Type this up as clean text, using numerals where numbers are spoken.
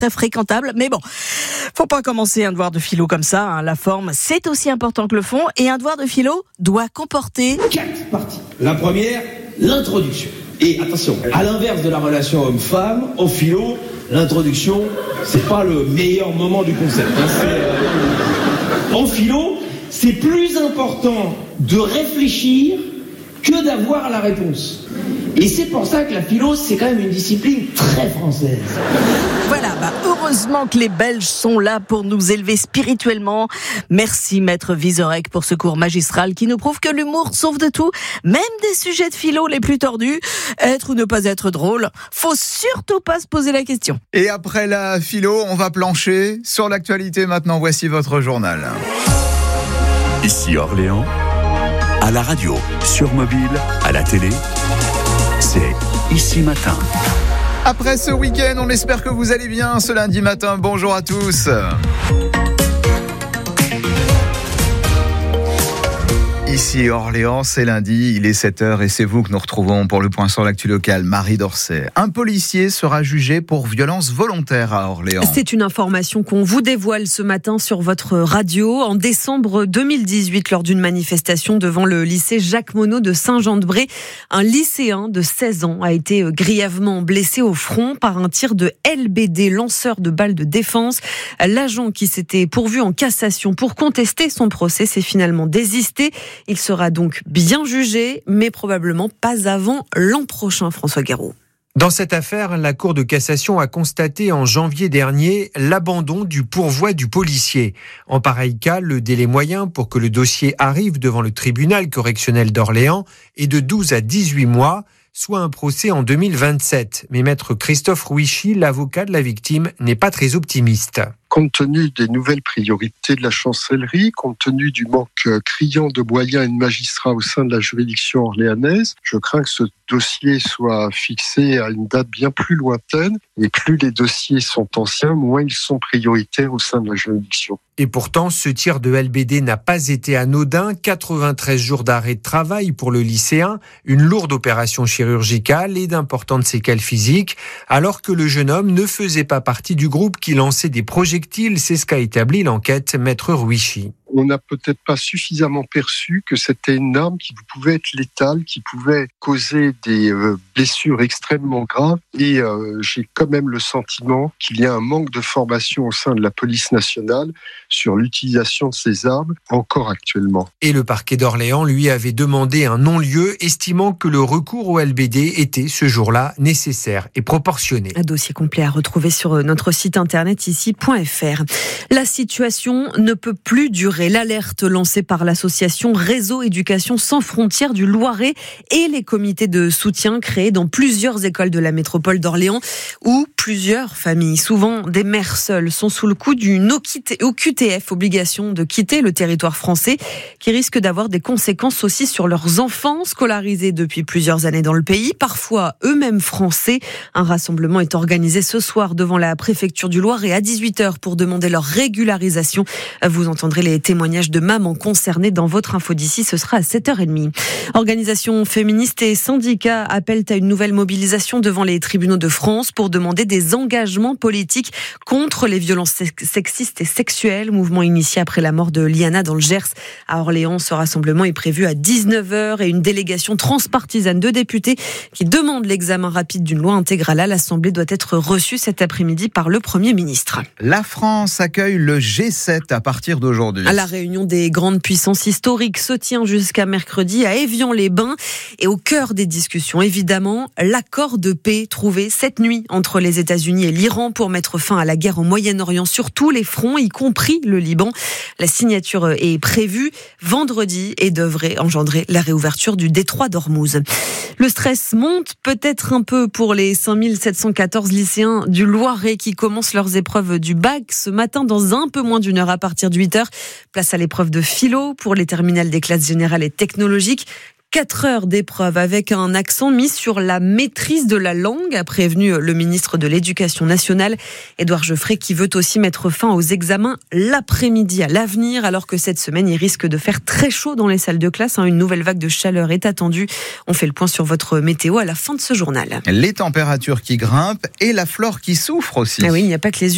très fréquentable. Mais bon, faut pas commencer un devoir de philo comme ça. Hein. La forme, c'est aussi important que le fond. Et un devoir de philo doit comporter 4 parties. La première, l'introduction. Et attention, à l'inverse de la relation homme-femme, en philo, l'introduction, c'est pas le meilleur moment du concept. En philo, c'est plus important de réfléchir que d'avoir la réponse. Et c'est pour ça que la philo, c'est quand même une discipline très française. Voilà, heureusement que les Belges sont là pour nous élever spirituellement. Merci Maître Vizorek pour ce cours magistral qui nous prouve que l'humour sauve de tout, même des sujets de philo les plus tordus. Être ou ne pas être drôle, faut surtout pas se poser la question. Et après la philo, on va plancher sur l'actualité. Maintenant, voici votre journal. Ici Orléans, à la radio, sur mobile, à la télé, c'est Ici Matin. Après ce week-end, on espère que vous allez bien ce lundi matin. Bonjour à tous. Ici Orléans, c'est lundi, il est 7h et c'est vous que nous retrouvons pour le point sur l'actu locale. Marie Dorset. Un policier sera jugé pour violence volontaire à Orléans. C'est une information qu'on vous dévoile ce matin sur votre radio. En décembre 2018, lors d'une manifestation devant le lycée Jacques Monod de Saint-Jean-de-Bray, un lycéen de 16 ans a été grièvement blessé au front par un tir de LBD, lanceur de balles de défense. L'agent qui s'était pourvu en cassation pour contester son procès s'est finalement désisté. Il sera donc bien jugé, mais probablement pas avant l'an prochain, François Guéraud. Dans cette affaire, la Cour de cassation a constaté en janvier dernier l'abandon du pourvoi du policier. En pareil cas, le délai moyen pour que le dossier arrive devant le tribunal correctionnel d'Orléans est de 12 à 18 mois, soit un procès en 2027. Mais maître Christophe Rouichy, l'avocat de la victime, n'est pas très optimiste. Compte tenu des nouvelles priorités de la chancellerie, compte tenu du manque criant de moyens et de magistrats au sein de la juridiction orléanaise, je crains que ce dossier soit fixé à une date bien plus lointaine. Et plus les dossiers sont anciens, moins ils sont prioritaires au sein de la juridiction. Et pourtant, ce tir de LBD n'a pas été anodin. 93 jours d'arrêt de travail pour le lycéen, une lourde opération chirurgicale et d'importantes séquelles physiques, alors que le jeune homme ne faisait pas partie du groupe qui lançait des projectiles. C'est ce qu'a établi l'enquête, maître Rouichy. On n'a peut-être pas suffisamment perçu que c'était une arme qui pouvait être létale, qui pouvait causer des blessures extrêmement graves. Et j'ai quand même le sentiment qu'il y a un manque de formation au sein de la police nationale sur l'utilisation de ces armes, encore actuellement. Et le parquet d'Orléans, lui, avait demandé un non-lieu, estimant que le recours au LBD était, ce jour-là, nécessaire et proportionné. Un dossier complet à retrouver sur notre site internet ici.fr. La situation ne peut plus durer. L'alerte lancée par l'association Réseau Éducation Sans Frontières du Loiret et les comités de soutien créés dans plusieurs écoles de la métropole d'Orléans où plusieurs familles, souvent des mères seules, sont sous le coup d'une OQTF, obligation de quitter le territoire français, qui risque d'avoir des conséquences aussi sur leurs enfants scolarisés depuis plusieurs années dans le pays, parfois eux-mêmes français. Un rassemblement est organisé ce soir devant la préfecture du Loiret à 18h pour demander leur régularisation. Vous entendrez les témoignages de mamans concernées dans votre info d'ici, ce sera à 7h30. Organisations féministes et syndicats appellent à une nouvelle mobilisation devant les tribunaux de France pour demander des engagements politiques contre les violences sexistes et sexuelles. Mouvement initié après la mort de Liana dans le Gers. À Orléans, ce rassemblement est prévu à 19h et une délégation transpartisane de députés qui demande l'examen rapide d'une loi intégrale à l'Assemblée doit être reçue cet après-midi par le Premier ministre. La France accueille le G7 à partir d'aujourd'hui. La réunion des grandes puissances historiques se tient jusqu'à mercredi à Évian-les-Bains. Et au cœur des discussions, évidemment, l'accord de paix trouvé cette nuit entre les États-Unis et l'Iran pour mettre fin à la guerre au Moyen-Orient sur tous les fronts, y compris le Liban. La signature est prévue vendredi et devrait engendrer la réouverture du détroit d'Ormuz. Le stress monte peut-être un peu pour les 5714 lycéens du Loiret qui commencent leurs épreuves du bac ce matin dans un peu moins d'une heure à partir de 8h. Place à l'épreuve de philo pour les terminales des classes générales et technologiques. 4 heures d'épreuve avec un accent mis sur la maîtrise de la langue, a prévenu le ministre de l'Éducation nationale, Édouard Geoffrey, qui veut aussi mettre fin aux examens l'après-midi à l'avenir, alors que cette semaine, il risque de faire très chaud dans les salles de classe. Une nouvelle vague de chaleur est attendue. On fait le point sur votre météo à la fin de ce journal. Les températures qui grimpent et la flore qui souffre aussi. Ah oui, il n'y a pas que les